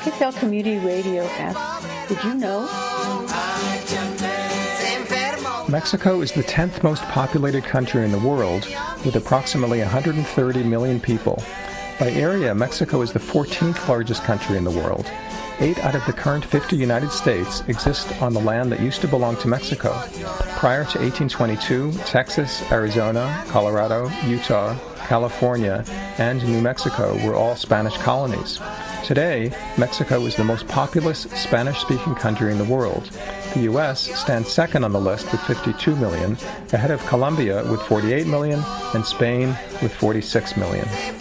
KFL Community Radio asks, did you know? Mexico is the 10th most populated country in the world, with approximately 130 million people. By area, Mexico is the 14th largest country in the world. 8 out of the current 50 United States exist on the land that used to belong to Mexico. Prior to 1822, Texas, Arizona, Colorado, Utah, California, and New Mexico were all Spanish colonies. Today, Mexico is the most populous Spanish-speaking country in the world. The U.S. stands second on the list with 52 million, ahead of Colombia with 48 million and Spain with 46 million.